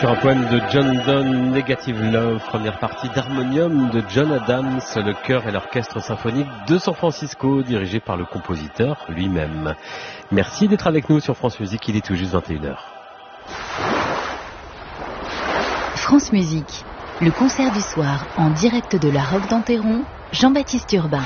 sur un poème de John Donne, Negative Love, première partie d'Harmonium de John Adams, le chœur et l'orchestre symphonique de San Francisco, dirigé par le compositeur lui-même. Merci d'être avec nous sur France Musique, il est tout juste 21h. France Musique, le concert du soir en direct de la Roque d'Enterron, Jean-Baptiste Urbain.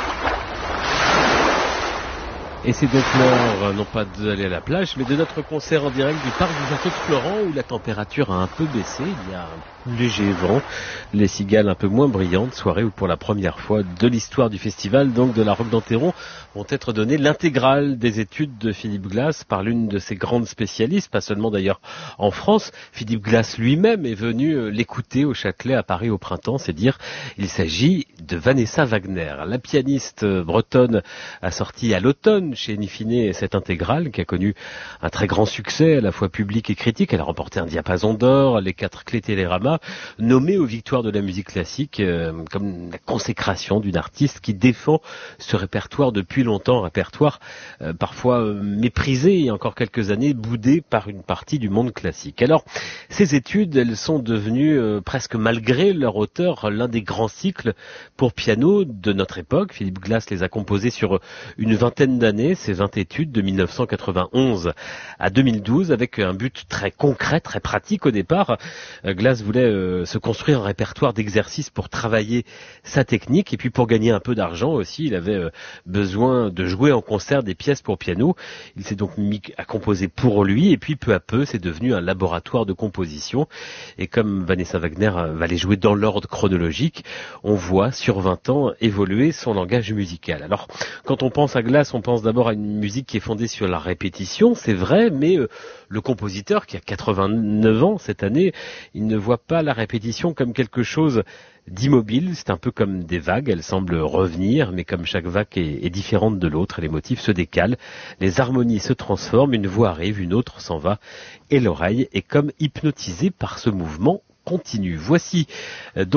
Et c'est donc l'heure, non pas d'aller à la plage, mais de notre concert en direct du parc du Château de Florent, où la température a un peu baissé, il y a un léger vent, les cigales un peu moins brillantes, soirée où pour la première fois de l'histoire du festival, donc de la Roque d'Enterron, vont être données l'intégrale des études de Philippe Glass par l'une de ses grandes spécialistes, pas seulement d'ailleurs en France. Philippe Glass lui-même est venu l'écouter au Châtelet à Paris au printemps, c'est dire, il s'agit de Vanessa Wagner. La pianiste bretonne a sorti à l'automne chez Nifine cette intégrale qui a connu un très grand succès à la fois public et critique. Elle a remporté un diapason d'or, les 4 clés Télérama, nommée aux victoires de la musique classique comme la consécration d'une artiste qui défend ce répertoire depuis longtemps, répertoire parfois méprisé il y a encore quelques années, boudé par une partie du monde classique. Alors, ces études, elles sont devenues presque malgré leur auteur l'un des grands cycles pour piano de notre époque. Philippe Glass les a composées sur une vingtaine d'années, ces 20 études de 1991 à 2012, avec un but très concret, très pratique au départ. Glass voulait se construire un répertoire d'exercices pour travailler sa technique et puis pour gagner un peu d'argent aussi. Il avait besoin de jouer en concert des pièces pour piano. Il s'est donc mis à composer pour lui et puis peu à peu c'est devenu un laboratoire de composition. Et comme Vanessa Wagner va les jouer dans l'ordre chronologique, on voit sur 20 ans évoluer son langage musical. Alors quand on pense à Glass, on pense d'abord à une musique qui est fondée sur la répétition, c'est vrai, mais le compositeur qui a 89 ans cette année, il ne voit pas la répétition comme quelque chose d'immobile, c'est un peu comme des vagues, elles semblent revenir, mais comme chaque vague est différente de l'autre, les motifs se décalent, les harmonies se transforment, une voix arrive, une autre s'en va, et l'oreille est comme hypnotisée par ce mouvement continu. Voici donc